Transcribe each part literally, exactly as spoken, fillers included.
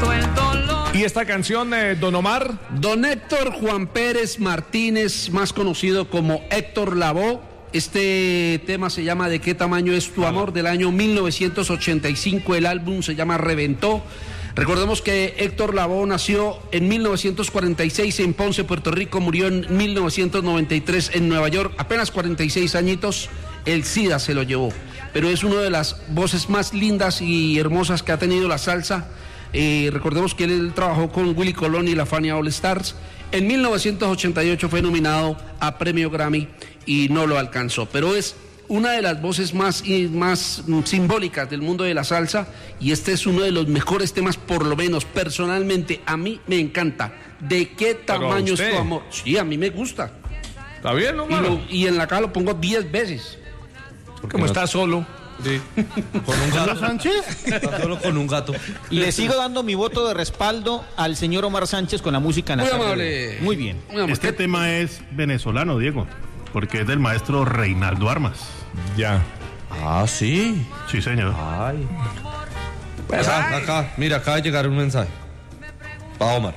siento el dolor. ¿Y esta canción, eh, Don Omar? Don Héctor Juan Pérez Martínez, más conocido como Héctor Lavoe. Este tema se llama ¿De qué tamaño es tu amor? Del año mil novecientos ochenta y cinco. El álbum se llama Reventó. Recordemos que Héctor Lavoe nació en mil novecientos cuarenta y seis en Ponce, Puerto Rico. Murió en mil novecientos noventa y tres en Nueva York. Apenas cuarenta y seis añitos. El SIDA se lo llevó. Pero es una de las voces más lindas y hermosas que ha tenido la salsa. Eh, recordemos que él, él trabajó con Willy Colón y la Fania All Stars. En mil novecientos ochenta y ocho fue nominado a Premio Grammy y no lo alcanzó, pero es una de las voces más, y más mm, simbólicas del mundo de la salsa, y este es uno de los mejores temas, por lo menos personalmente a mí me encanta. ¿De qué tamaño es tu amor? Sí, a mí me gusta. ¿Está bien, no, y, lo, y en la caja lo pongo diez veces. Porque como no está solo. Sí. ¿Con un gato? Sánchez? Está solo con un gato. Le sigo dando mi voto de respaldo al señor Omar Sánchez con la música Muy nacional. amable. Muy bien. Muy amable. Este tema es venezolano, Diego, porque es del maestro Reinaldo Armas. Ya. Ah, sí. Sí, señor. Ay. Pues acá, acá, mira, acaba de llegar un mensaje. Pa' Omar.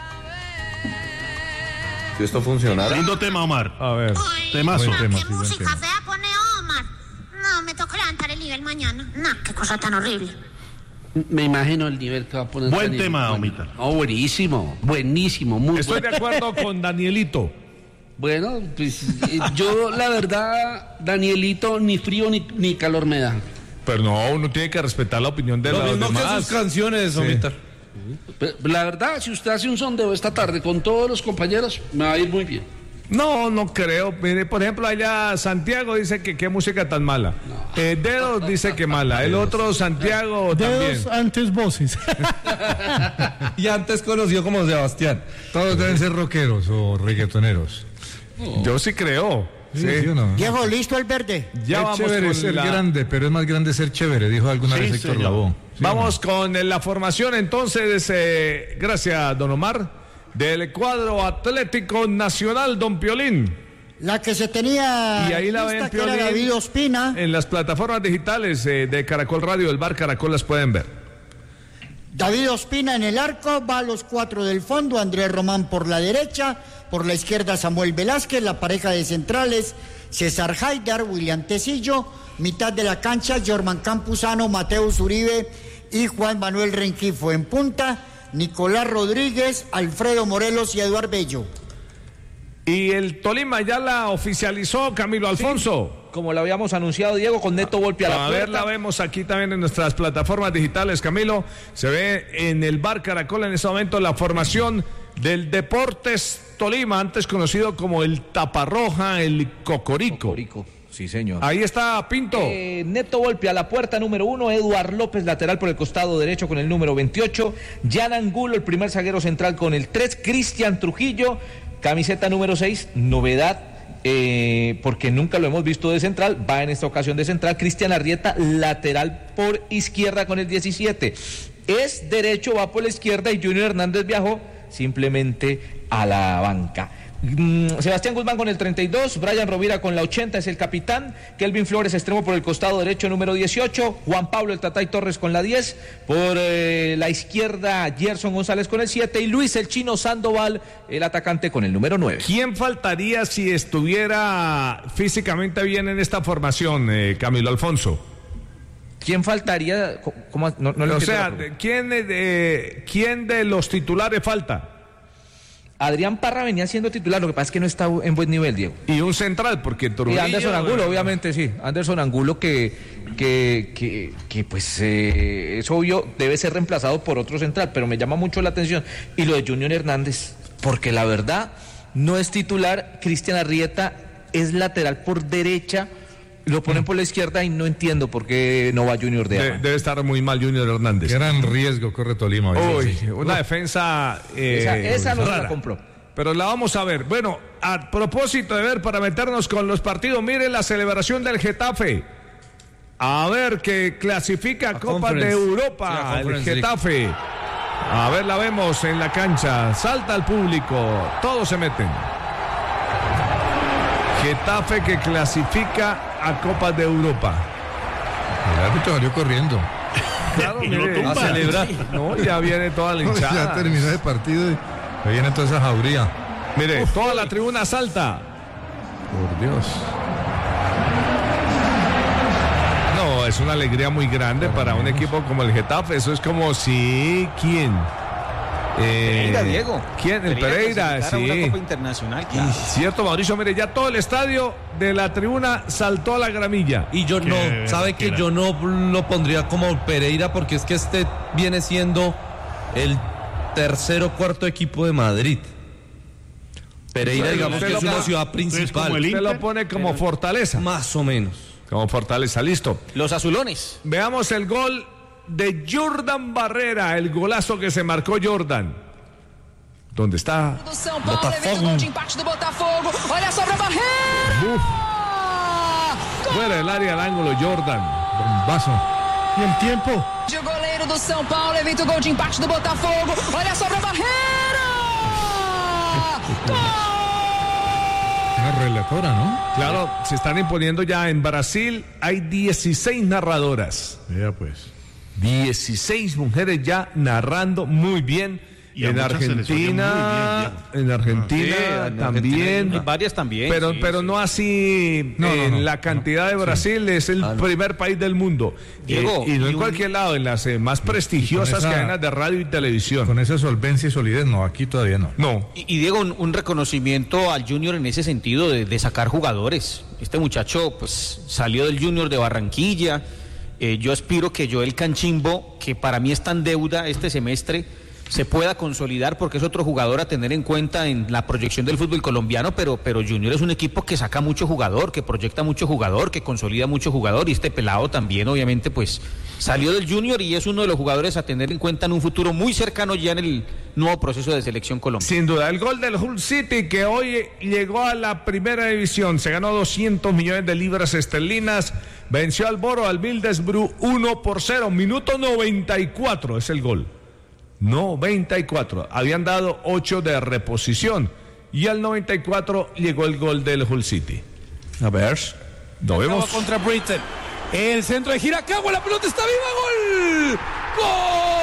Si esto funcionara. Lindo tema, Omar. A ver. Temazo. Buen tema, ¿Qué sí, buen música tema. fea pone Omar? No, me toca levantar el nivel mañana. No, qué cosa tan horrible. Me imagino el nivel que va a poner. Buen Daniel. tema, Bueno. Omita. Oh, buenísimo, buenísimo, muy Estoy bueno. de acuerdo con Danielito. Bueno, pues eh, yo la verdad, Danielito, ni frío ni, ni calor me da. Pero no, uno tiene que respetar la opinión de Lo los mismo que demás. sus canciones, Sí. Omita. Pero, la verdad, si usted hace un sondeo esta tarde con todos los compañeros, me va a ir muy bien. No, no creo. Mire, por ejemplo, allá Santiago dice que qué música tan mala. Eh, Dedos dice que mala. El otro Santiago también. Dedos antes voces. Y antes conocido como Sebastián. Todos deben ser rockeros o reggaetoneros. Yo sí creo. Sí, Sí. ¿sí o no? Diego, ¿listo el verde? Ya es vamos chévere con ser la- grande, pero es más grande ser chévere, dijo alguna Sí, vez Héctor señor. Lavoe. ¿Sí Vamos o con eh, la formación entonces, eh, gracias don Omar, del cuadro Atlético Nacional, don Piolín. La que se tenía Y ahí la lista, ven, que era Piolín, David Ospina. en las plataformas digitales eh, de Caracol Radio, del Bar Caracol, las pueden ver. David Ospina en el arco, va a los cuatro del fondo, Andrés Román por la derecha, por la izquierda Samuel Velázquez, la pareja de centrales, César Haidar, William Tecillo, mitad de la cancha, Jorman Campuzano, Mateus Uribe y Juan Manuel Rengifo. En punta, Nicolás Rodríguez, Alfredo Morelos y Eduardo Bello. Y el Tolima ya la oficializó, Camilo Alfonso. Como lo habíamos anunciado, Diego, con Neto Volpi a la A puerta. ver, la vemos aquí también en nuestras plataformas digitales, Camilo. Se ve en el Bar Caracol en este momento la formación del Deportes Tolima, antes conocido como el Taparroja, el Cocorico. Cocorico. Sí, señor. Ahí está Pinto. Eh, Neto Volpi a la puerta número uno, Eduard López lateral por el costado derecho con el número veintiocho, Jan Angulo el primer zaguero central con el tres, Cristian Trujillo, camiseta número seis, novedad, eh, porque nunca lo hemos visto de central, va en esta ocasión de central, Cristian Arrieta lateral por izquierda con el diecisiete, es derecho, va por la izquierda y Junior Hernández viajó simplemente a la banca. Sebastián Guzmán con el treinta y dos, Brian Rovira con la ochenta, es el capitán, Kelvin Flores extremo por el costado derecho número dieciocho, Juan Pablo el Tatay Torres con la diez, por eh, la izquierda Gerson González con el siete y Luis el Chino Sandoval, el atacante con el número nueve. ¿Quién faltaría si estuviera físicamente bien en esta formación, eh, Camilo Alfonso? ¿Quién faltaría? ¿Cómo? No, no le o entiendo sea, la pregunta. ¿quién, eh, ¿quién de los titulares falta? Adrián Parra venía siendo titular, lo que pasa es que no está en buen nivel, Diego. Y un central, porque Y Trujillo... Anderson Angulo, obviamente, sí. Anderson Angulo que, que, que, que pues eh, es obvio, debe ser reemplazado por otro central, pero me llama mucho la atención. Y lo de Junior Hernández, porque la verdad no es titular, Cristian Arrieta es lateral por derecha, lo ponen por la izquierda y no entiendo por qué no va Junior de De- Ama. debe estar muy mal Junior Hernández. Gran riesgo corre Tolima. Uy, sí. una defensa eh, Esa, esa no se rara. la compró. Pero la vamos a ver. Bueno, a propósito de ver, para meternos con los partidos, miren la celebración del Getafe. A ver, que clasifica a Copa de Conference. Europa, Sí, a el Conference League. Getafe. A ver, la vemos en la cancha. Salta al público. Todos se meten. Getafe que clasifica a Copa de Europa. El árbitro salió corriendo. Claro, Y lo mire, tumba. a celebrar. No, ya viene toda la hinchada. Ya terminó el partido y ahí viene toda esa jauría. Mire, toda la tribuna salta. Por Dios. No, es una alegría muy grande para un equipo como el Getafe. Eso es como si... ¿Quién? Eh, Pereira, Diego. ¿Quién? El Pereira, clasificar a una sí. Copa Internacional, claro. Cierto, Mauricio, mire, ya todo el estadio de la tribuna saltó a la gramilla. Y yo no, Qué sabe que mentira. yo no lo pondría como Pereira porque es que este viene siendo el tercer o cuarto equipo de Madrid. Pereira, Usted- digamos usted que lo es una pone- ciudad como principal. el Usted lo Inter, pone como fortaleza. Más o menos. Como fortaleza, listo. Los azulones. Veamos el gol de Jordan Barrera, el golazo que se marcó Jordan. ¿Dónde está? do São Paulo, evita o gol de empate do Botafogo. Olha só pra Barreira. Fuera del área al ángulo, Jordan. Bombazo. Y el tiempo. O goleiro do São Paulo evita o gol de empate do Botafogo. Olha só pra Barreira. Una relatora, ¿no? Claro, se están imponiendo ya en Brasil. Hay dieciséis narradoras. Ya pues. dieciséis mujeres ya narrando muy bien. Y a en muchas se les oye Argentina, muy bien, en Argentina Sí, en también. Argentina hay varias también. Pero, sí, pero sí. no así No, no, en no, la cantidad de Brasil, es el primer país del mundo. Diego, Eh, y no y en un- cualquier lado, en las eh, más prestigiosas esa- cadenas de radio y televisión. Con esa solvencia y solidez, no, aquí todavía no. No. Y, y Diego, un, un reconocimiento al Junior en ese sentido de, de sacar jugadores. Este muchacho pues salió del Junior de Barranquilla. Eh, yo aspiro que Joel Canchimbo, que para mí está en deuda este semestre, se pueda consolidar porque es otro jugador a tener en cuenta en la proyección del fútbol colombiano, pero, pero Junior es un equipo que saca mucho jugador, que proyecta mucho jugador, que consolida mucho jugador, y este pelado también obviamente pues salió del Junior y es uno de los jugadores a tener en cuenta en un futuro muy cercano ya en el nuevo proceso de selección Colombia. Sin duda, el gol del Hull City que hoy llegó a la primera división, se ganó doscientos millones de libras esterlinas, venció al Boro, al Middlesbrough uno por cero, minuto noventa y cuatro es el gol. noventa y cuatro, habían dado ocho de reposición y al noventa y cuatro llegó el gol del Hull City. A ver. Lo vemos. Contra Britain. El centro de Giracagua, la pelota está viva. ¡Gol!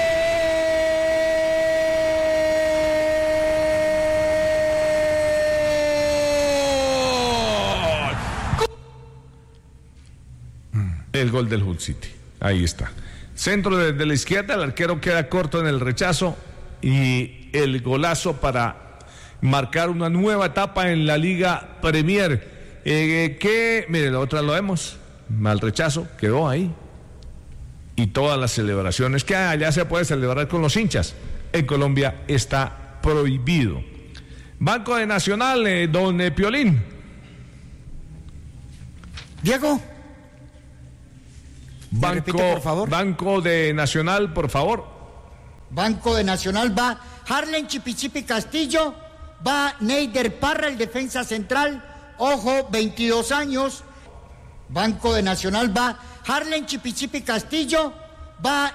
¡Gol! El gol del Hull City, ahí está. Centro desde la izquierda, el arquero queda corto en el rechazo y el golazo para marcar una nueva etapa en la Liga Premier. Eh, que, mire, la otra lo vemos, mal rechazo, quedó ahí. Y todas las celebraciones que allá se puede celebrar con los hinchas, en Colombia está prohibido. Banco de Nacional, eh, don eh, Piolín. Diego. Banco, repite, por favor. Banco de Nacional, por favor. Banco de Nacional va Harlen Chipichipi Castillo, va Neider Parra, el defensa central, ojo, veintidós años. Banco de Nacional va Harlen Chipichipi Castillo, va